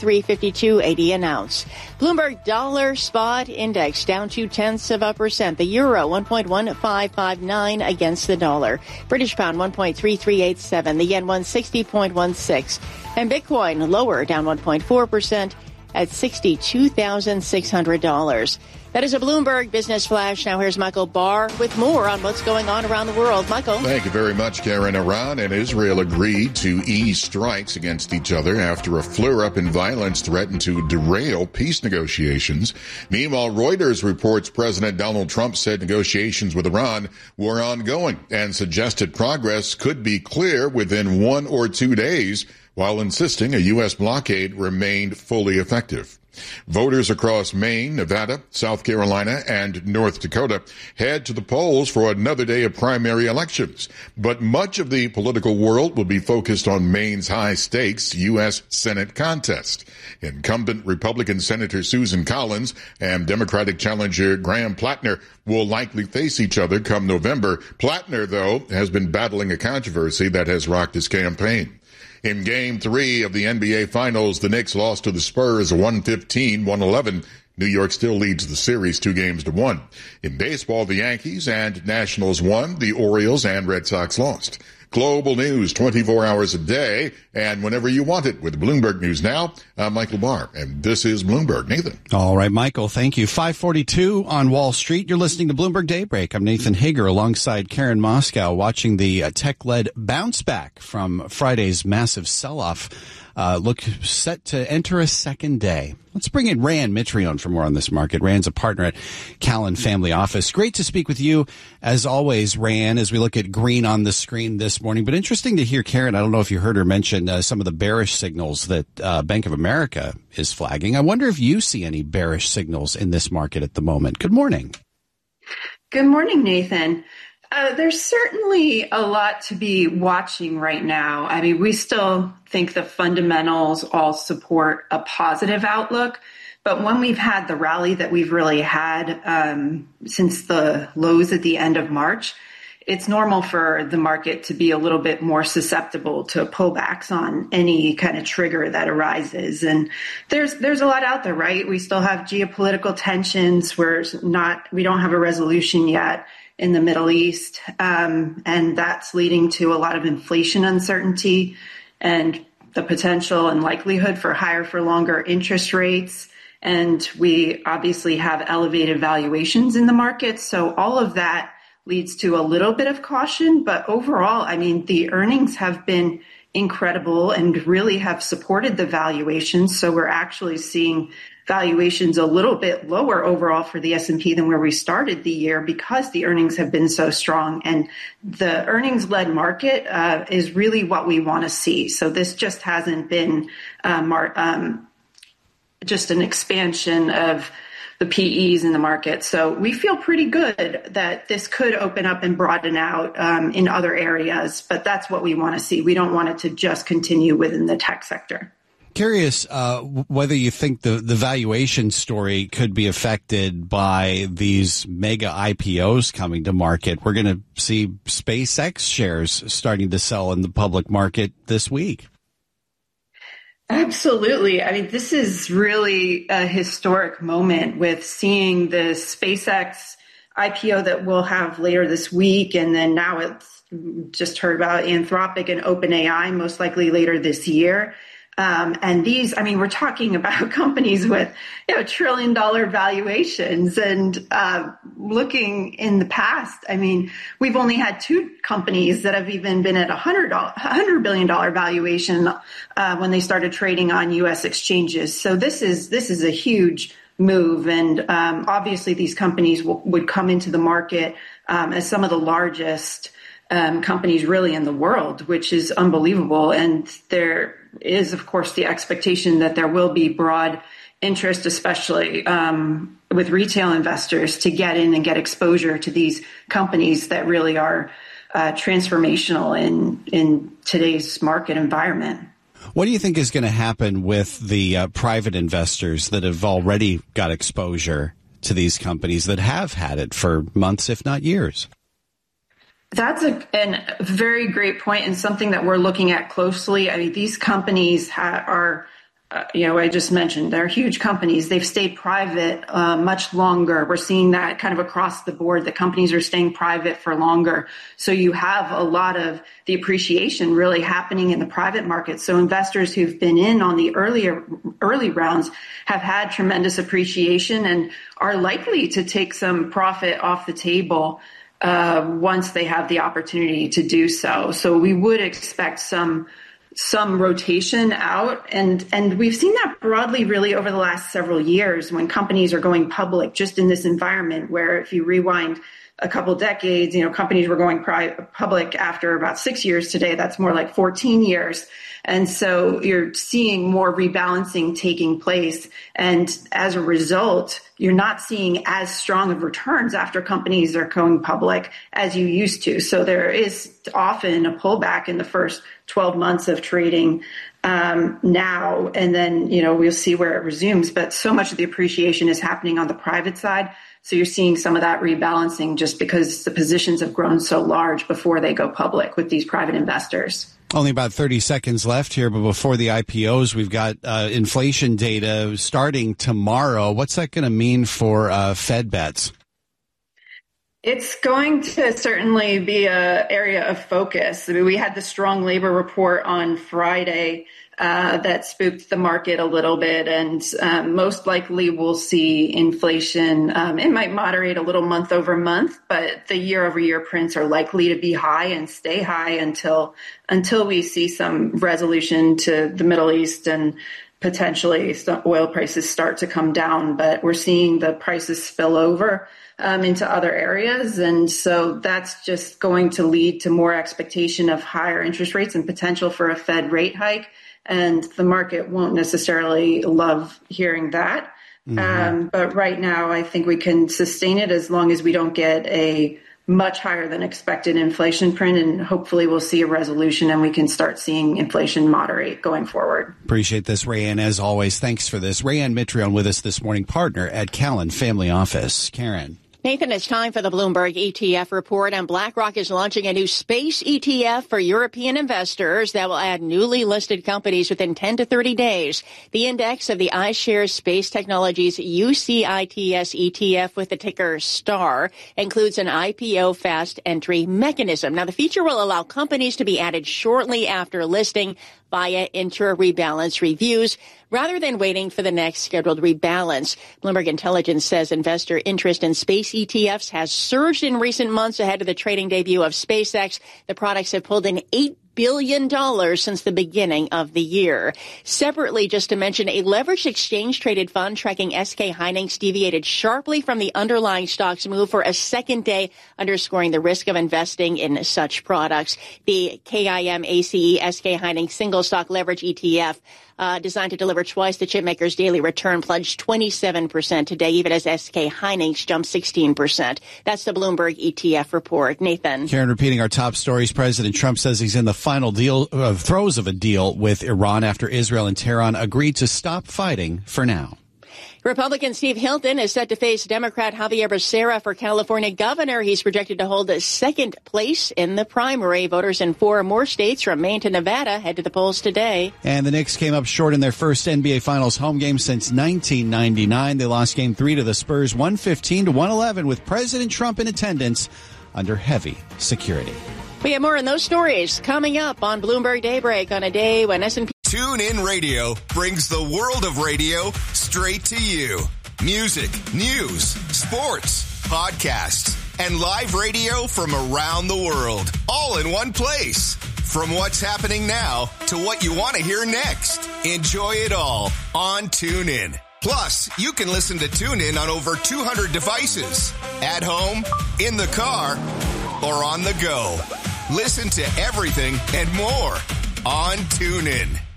$1.352.80 an ounce. Bloomberg dollar spot index down 0.2%. The euro 1.1559 against the dollar. British pound 1.3387. The yen 160.16. And Bitcoin lower, down 1.4% at $62,600. That is a Bloomberg Business Flash. Now here's Michael Barr with more on what's going on around the world. Michael. Thank you very much, Karen. Iran and Israel agreed to ease strikes against each other after a flare-up in violence threatened to derail peace negotiations. Meanwhile, Reuters reports President Donald Trump said negotiations with Iran were ongoing and suggested progress could be clear within 1 or 2 days, while insisting a U.S. blockade remained fully effective. Voters across Maine, Nevada, South Carolina, and North Dakota head to the polls for another day of primary elections. But much of the political world will be focused on Maine's high-stakes U.S. Senate contest. Incumbent Republican Senator Susan Collins and Democratic challenger Graham Plattner will likely face each other come November. Plattner, though, has been battling a controversy that has rocked his campaign. In Game 3 of the NBA Finals, the Knicks lost to the Spurs 115-111. New York still leads the series 2-1. In baseball, the Yankees and Nationals won. The Orioles and Red Sox lost. Global news 24 hours a day and whenever you want it with Bloomberg News Now. I'm Michael Barr, and this is Bloomberg. Nathan. All right, Michael, thank you. 5:42 on Wall Street. You're listening to Bloomberg Daybreak. I'm Nathan Hager alongside Karen Moscow watching the tech-led bounce back from Friday's massive sell-off. Look set to enter a second day. Let's bring in Rand Mitrione for more on this market. Rand's a partner at Callan Family Office. Great to speak with you, as always, Rand, as we look at green on the screen this morning. But interesting to hear Karen, I don't know if you heard her mention some of the bearish signals that Bank of America is flagging. I wonder if you see any bearish signals in this market at the moment. Good morning. Good morning, Nathan. There's certainly a lot to be watching right now. I mean, we still think the fundamentals all support a positive outlook. But when we've had the rally that we've really had since the lows at the end of March, it's normal for the market to be a little bit more susceptible to pullbacks on any kind of trigger that arises. And there's a lot out there, right? We still have geopolitical tensions. We don't have a resolution yet in the Middle East, and that's leading to a lot of inflation uncertainty and the potential and likelihood for higher for longer interest rates. And we obviously have elevated valuations in the market. So all of that leads to a little bit of caution. But overall, I mean, the earnings have been incredible and really have supported the valuations. So we're actually seeing valuations a little bit lower overall for the S&P than where we started the year because the earnings have been so strong. And the earnings-led market is really what we want to see. So this just hasn't been just an expansion of the PEs in the market. So we feel pretty good that this could open up and broaden out in other areas, but that's what we want to see. We don't want it to just continue within the tech sector. Curious whether you think the valuation story could be affected by these mega IPOs coming to market. We're going to see SpaceX shares starting to sell in the public market this week. Absolutely. I mean, this is really a historic moment with seeing the SpaceX IPO that we'll have later this week. And then now it's just heard about Anthropic and OpenAI most likely later this year. And these, I mean, we're talking about companies with, $1 trillion valuations and, looking in the past, I mean, we've only had 2 companies that have even been at $100 billion valuation, when they started trading on U.S. exchanges. So this is a huge move. And, obviously these companies would come into the market, as some of the largest, companies really in the world, which is unbelievable. And there is, of course, the expectation that there will be broad interest, especially with retail investors, to get in and get exposure to these companies that really are transformational in today's market environment. What do you think is going to happen with the private investors that have already got exposure to these companies that have had it for months, if not years? That's a very great point and something that we're looking at closely. I mean, these companies are I just mentioned, they're huge companies. They've stayed private much longer. We're seeing that kind of across the board. The companies are staying private for longer. So you have a lot of the appreciation really happening in the private market. So investors who've been in on the early rounds have had tremendous appreciation and are likely to take some profit off the table once they have the opportunity to do so. So we would expect some rotation out. And we've seen that broadly really over the last several years when companies are going public, just in this environment where if you rewind a couple decades, companies were going public after about 6 years. Today, that's more like 14 years. And so you're seeing more rebalancing taking place. And as a result, you're not seeing as strong of returns after companies are going public as you used to. So there is often a pullback in the first 12 months of trading now, and then, we'll see where it resumes. But so much of the appreciation is happening on the private side. So you're seeing some of that rebalancing just because the positions have grown so large before they go public with these private investors. Only about 30 seconds left here, but before the IPOs, we've got inflation data starting tomorrow. What's that going to mean for Fed bets? It's going to certainly be an area of focus. I mean, we had the strong labor report on Friday that spooked the market a little bit, and most likely we'll see inflation. It might moderate a little month over month, but the year over year prints are likely to be high and stay high until we see some resolution to the Middle East and potentially oil prices start to come down. But we're seeing the prices spill over into other areas. And so that's just going to lead to more expectation of higher interest rates and potential for a Fed rate hike. And the market won't necessarily love hearing that. Mm-hmm. But right now, I think we can sustain it as long as we don't get a much higher than expected inflation print. And hopefully we'll see a resolution and we can start seeing inflation moderate going forward. Appreciate this, Rayanne. As always, thanks for this. Rayanne Mitrione with us this morning, partner at Callan Family Office. Karen. Nathan, it's time for the Bloomberg ETF report, and BlackRock is launching a new space ETF for European investors that will add newly listed companies within 10 to 30 days. The index of the iShares Space Technologies UCITS ETF with the ticker STAR includes an IPO fast entry mechanism. Now, the feature will allow companies to be added shortly after listing via intra-rebalance reviews rather than waiting for the next scheduled rebalance. Bloomberg Intelligence says investor interest in space ETFs has surged in recent months ahead of the trading debut of SpaceX. The products have pulled in $8 billion since the beginning of the year. Separately, just to mention, a leveraged exchange-traded fund tracking SK hynix deviated sharply from the underlying stock's move for a second day, underscoring the risk of investing in such products. The KIM ACE SK hynix single stock leverage ETF designed to deliver twice the chipmaker's daily return plunged 27% today, even as SK hynix jumped 16%. That's the Bloomberg ETF report. Nathan. Karen, repeating our top stories, President Trump says he's in the final throes of a deal with Iran after Israel and Tehran agreed to stop fighting for now. Republican Steve Hilton is set to face Democrat Javier Becerra for California governor. He's projected to hold second place in the primary. Voters in 4 more states from Maine to Nevada head to the polls today. And the Knicks came up short in their first NBA Finals home game since 1999. They lost Game 3 to the Spurs 115-111 with President Trump in attendance under heavy security. We have more on those stories coming up on Bloomberg Daybreak on a day when S&P. TuneIn Radio brings the world of radio straight to you. Music, news, sports, podcasts, and live radio from around the world, all in one place. From what's happening now to what you want to hear next. Enjoy it all on TuneIn. Plus, you can listen to TuneIn on over 200 devices. At home, in the car, or on the go. Listen to everything and more on TuneIn.